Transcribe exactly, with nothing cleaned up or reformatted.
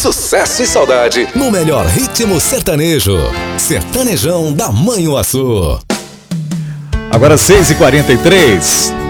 sucesso e saudade. No melhor ritmo sertanejo. Sertanejão da Manhuaçu. Agora seis e quarenta e três.